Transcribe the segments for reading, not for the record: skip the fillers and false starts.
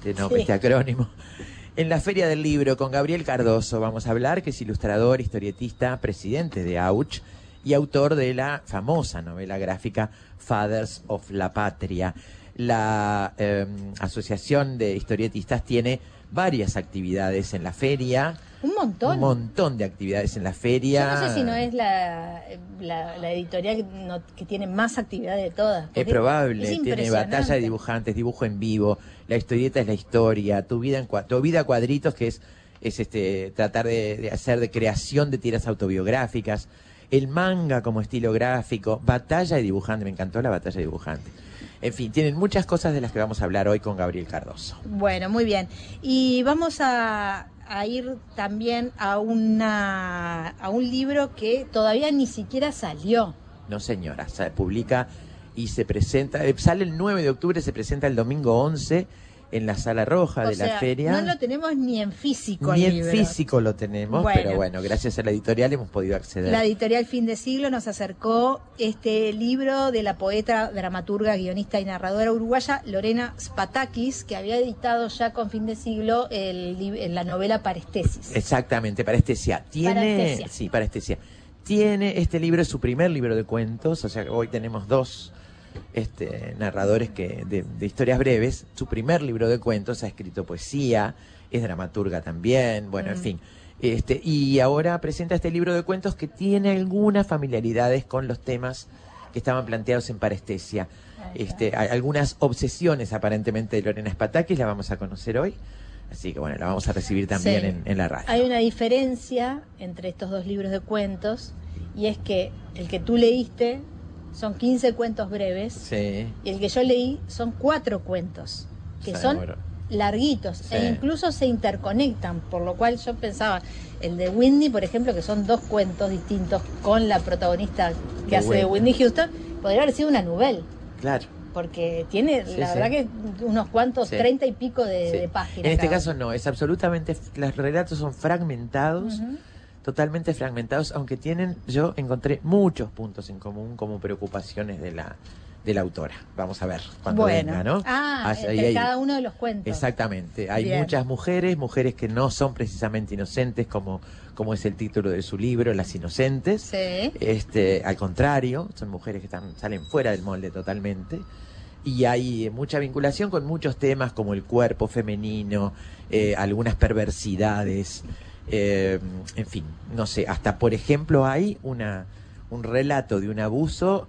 este acrónimo. En la Feria del Libro con Gabriel Cardoso vamos a hablar, que es ilustrador, historietista, presidente de AUCH y autor de la famosa novela gráfica Fathers of la Patria. La Asociación de Historietistas tiene varias actividades en la feria. Un montón de actividades en la feria. Yo no sé si no es la editorial que tiene más actividad de todas. Es probable, tiene batalla de dibujantes, dibujo en vivo, la historieta es la historia, tu vida a cuadritos, que es tratar de hacer de creación de tiras autobiográficas, el manga como estilo gráfico, batalla de dibujante, me encantó la batalla de dibujante. En fin, tienen muchas cosas de las que vamos a hablar hoy con Gabriel Cardoso. Bueno, muy bien. Y vamos a ir también a un libro que todavía ni siquiera salió. No, señora, se publica y se presenta, sale el 9 de octubre, se presenta el domingo 11 en la Sala Roja de la feria. No lo tenemos ni en físico. Ni en físico lo tenemos, pero bueno, gracias a la editorial hemos podido acceder. La editorial Fin de Siglo nos acercó este libro de la poeta, dramaturga, guionista y narradora uruguaya Lorena Spatakis, que había editado ya con Fin de Siglo la novela Parestesis. Exactamente, Parestesia. Parestesia. Tiene este libro, es su primer libro de cuentos, o sea, hoy tenemos dos narradores de historias breves. Su primer libro de cuentos, ha escrito poesía, es dramaturga también, bueno, en fin. Y ahora presenta este libro de cuentos que tiene algunas familiaridades con los temas que estaban planteados en Parestesia. Hay algunas obsesiones aparentemente de Lorena Spatakis, la vamos a conocer hoy. Así que bueno, la vamos a recibir también en la radio. Hay una diferencia entre estos dos libros de cuentos, y es que el que tú leíste son 15 cuentos breves, sí, y el que yo leí son 4 cuentos, que son larguitos, sí, e incluso se interconectan, por lo cual yo pensaba, el de Whitney, por ejemplo, que son 2 cuentos distintos con la protagonista que hace de Whitney Houston, podría haber sido una novela. Claro. Porque tiene, verdad que unos cuantos, 30 y pico de páginas. En este caso no, es absolutamente, los relatos son fragmentados, totalmente fragmentados, aunque yo encontré muchos puntos en común como preocupaciones de la autora. Vamos a ver cuando venga, ¿no? Cada uno de los cuentos. Exactamente. Hay muchas mujeres que no son precisamente inocentes, como es el título de su libro, Las Inocentes. Sí. Al contrario, son mujeres que salen fuera del molde totalmente. Y hay mucha vinculación con muchos temas como el cuerpo femenino, algunas perversidades, en fin, no sé, hasta por ejemplo hay un relato de un abuso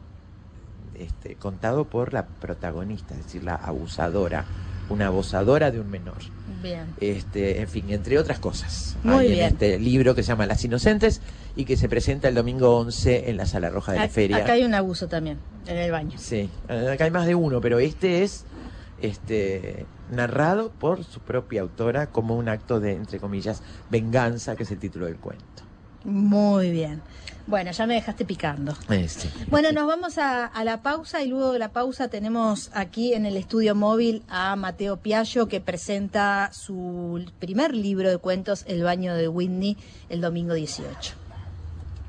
contado por la protagonista, es decir, la abusadora, una abusadora de un menor. Bien. En fin, entre otras cosas. Muy hay bien. En este libro que se llama Las Inocentes y que se presenta el domingo 11 en la Sala Roja de la feria. Acá hay un abuso también, en el baño. Sí, acá hay más de uno, pero es narrado por su propia autora como un acto de, entre comillas, venganza, que es el título del cuento. Muy bien. Bueno, ya me dejaste picando. Sí. Bueno, nos vamos a la pausa, y luego de la pausa tenemos aquí en el estudio móvil a Mateo Piaggio, que presenta su primer libro de cuentos, El baño de Whitney, el domingo 18.